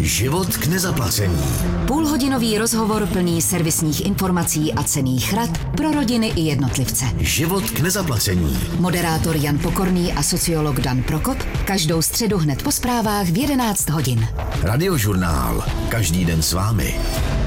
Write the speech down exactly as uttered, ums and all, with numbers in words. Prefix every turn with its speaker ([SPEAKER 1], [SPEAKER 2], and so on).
[SPEAKER 1] Život k nezaplacení.
[SPEAKER 2] Půlhodinový rozhovor plný servisních informací a cenných rad pro rodiny i jednotlivce.
[SPEAKER 1] Život k nezaplacení.
[SPEAKER 2] Moderátor Jan Pokorný a sociolog Dan Prokop každou středu hned po zprávách v jedenáct hodin.
[SPEAKER 1] Radiožurnál. Každý den s vámi.